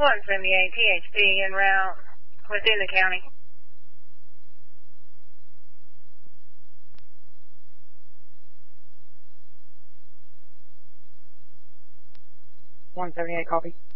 178 THD en route within the county. 178, copy.